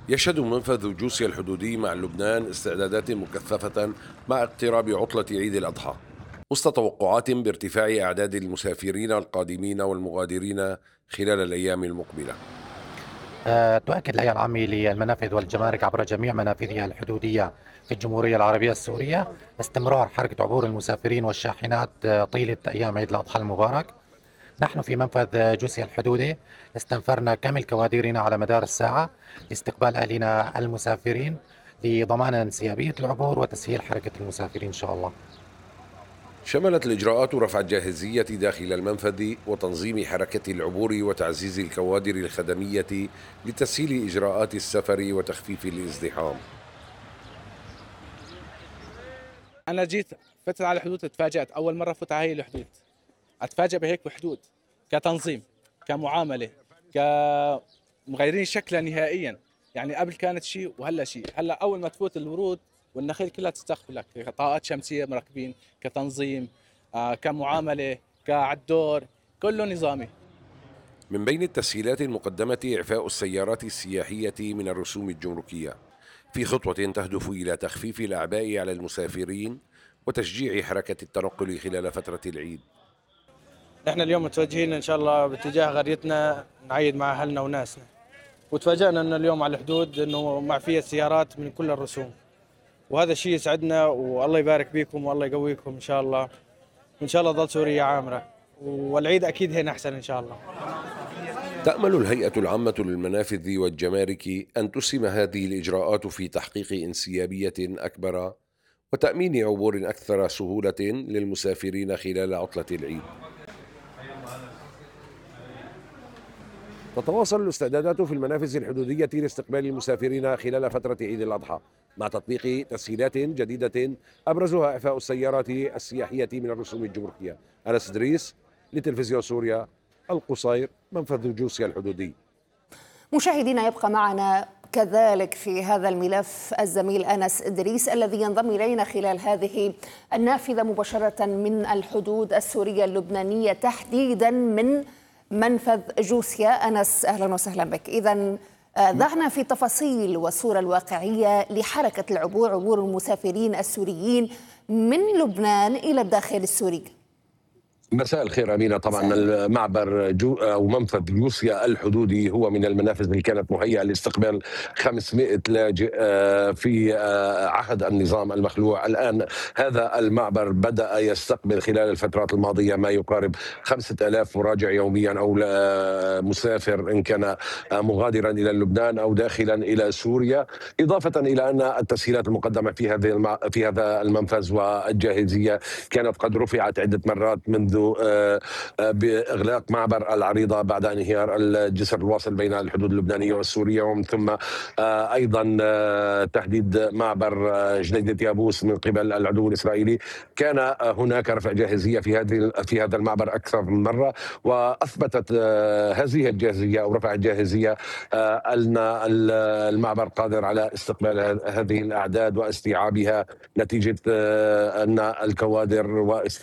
يشهد منفذ جوسيا الحدودي مع لبنان استعدادات مكثفة مع اقتراب عطلة عيد الأضحى، وسط توقعات بارتفاع أعداد المسافرين القادمين والمغادرين خلال الأيام المقبلة. تؤكد الهيئة العامة للمنافذ والجمارك عبر جميع منافذها الحدودية في الجمهورية العربية السورية استمرار حركة عبور المسافرين والشاحنات طيلة أيام عيد الأضحى المبارك. نحن في منفذ جوسي الحدودي استنفرنا كامل كوادرنا على مدار الساعة لاستقبال أهلنا المسافرين لضمان انسيابية العبور وتسهيل حركة المسافرين إن شاء الله. شملت الإجراءات رفع الجاهزية داخل المنفذ وتنظيم حركة العبور وتعزيز الكوادر الخدمية لتسهيل إجراءات السفر وتخفيف الازدحام. انا جيت فتت على الحدود، تفاجأت اول مره فوت على هي الحدود. اتفاجئ بهيك بحدود كتنظيم، كمعامله، كمغيرين شكلها نهائيا. يعني قبل كانت شيء وهلا شيء. هلا اول ما تفوت الورود والنخيل كلها تستقبلك، طاقات شمسيه مركبين، كتنظيم، كمعامله، كعالدور، كله نظامي. من بين التسهيلات المقدمة إعفاء السيارات السياحية من الرسوم الجمركية، في خطوة تهدف إلى تخفيف الأعباء على المسافرين وتشجيع حركة التنقل خلال فترة العيد. احنا اليوم متوجهين ان شاء الله باتجاه قريتنا نعيد مع اهلنا وناسنا، وتفاجأنا ان اليوم على الحدود انه معفية سيارات من كل الرسوم، وهذا الشيء يسعدنا، والله يبارك بكم والله يقويكم ان شاء الله، وان شاء الله ظل سوريا عامرة، والعيد اكيد هنا احسن ان شاء الله. تأمل الهيئة العامة للمنافذ والجمارك أن تسهم هذه الإجراءات في تحقيق انسيابية أكبر وتأمين عبور أكثر سهولة للمسافرين خلال عطلة العيد. تتواصل الاستعدادات في المنافذ الحدودية لاستقبال المسافرين خلال فترة عيد الأضحى مع تطبيق تسهيلات جديدة أبرزها إعفاء السيارات السياحية من الرسوم الجمركية. أنس إدريس لتلفزيون سوريا، القصير، منفذ جوسيا الحدودي. مشاهدينا، يبقى معنا كذلك في هذا الملف الزميل أنس إدريس الذي ينضم إلينا خلال هذه النافذة مباشرة من الحدود السورية اللبنانية، تحديدا من منفذ جوسيا. أنس، أهلا وسهلا بك. إذن ضعنا في تفاصيل والصورة الواقعية لحركة العبور، عبور المسافرين السوريين من لبنان إلى الداخل السوري. مساء الخير أمينة. طبعا المعبر أو منفذ جوسيا الحدودي هو من المنافذ اللي كانت مهيئة لاستقبال 500 لاجئ في عهد النظام المخلوع. الآن هذا المعبر بدأ يستقبل خلال الفترات الماضية ما يقارب 5000 مراجع يوميا أو مسافر إن كان مغادرا إلى لبنان أو داخلا إلى سوريا، إضافة إلى أن التسهيلات المقدمة في هذا المنفذ والجاهزية كانت قد رفعت عدة مرات، منذ بإغلاق معبر العريضة بعد انهيار الجسر الواصل بين الحدود اللبنانية والسورية، ومن ثم أيضا تحديد معبر جنيدة يابوس من قبل العدو الإسرائيلي. كان هناك رفع جاهزية في هذا المعبر أكثر من مرة، وأثبتت هذه الجاهزية أو رفع الجاهزية أن المعبر قادر على استقبال هذه الأعداد واستيعابها، نتيجة أن الكوادر